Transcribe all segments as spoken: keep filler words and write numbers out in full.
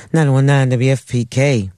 nine one nine W F P K.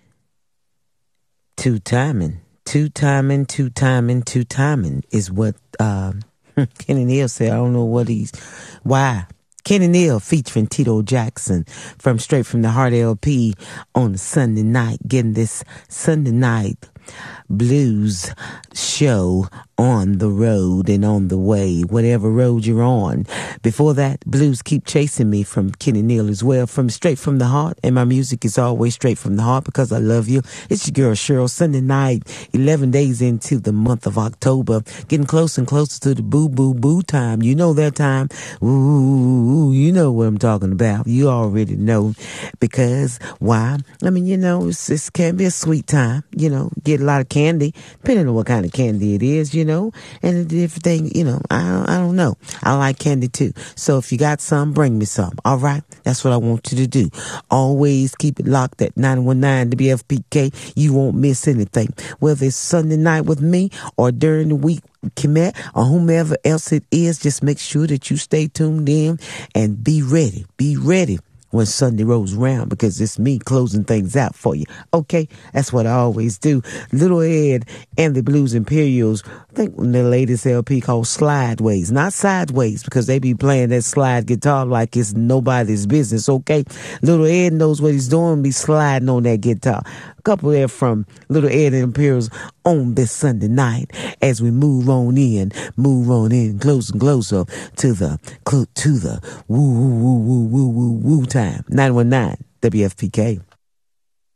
Two timing. Two timing, two timing, two timing is what uh, Kenny Neal said. I don't know what he's... Why? Kenny Neal featuring Tito Jackson from Straight from the Heart L P on Sunday night. Getting this Sunday night blues show on the road and on the way, whatever road you're on. Before that, Blues Keep Chasing Me from Kenny Neal as well, from Straight from the Heart. And my music is always straight from the heart because I love you. It's your girl Cheryl. Sunday night, eleven days into the month of October, getting closer and closer to the boo boo boo time. You know that time. Ooh, you know what I'm talking about. You already know. Because why? I mean, you know, it's, it can be a sweet time. You know, get a lot of candy, depending on what kind of candy it is, you know, and everything, you know, I, I don't know. I like candy too. So if you got some, bring me some. All right. That's what I want you to do. Always keep it locked at nine one nine W F P K. You won't miss anything. Whether it's Sunday night with me or during the week, Kemet or whomever else it is, just make sure that you stay tuned in and be ready. Be ready when Sunday rolls around, because it's me closing things out for you. Okay, that's what I always do. Little Ed and the Blues Imperials, I think the latest L P called Slideways, not Sideways, because they be playing that slide guitar like it's nobody's business, okay? Little Ed knows what he's doing, be sliding on that guitar. A couple there from Little Ed and the Imperials on this Sunday night as we move on in, move on in, closer and closer to the, to the woo, woo, woo, woo, woo, woo, woo time. nine one nine W F P K.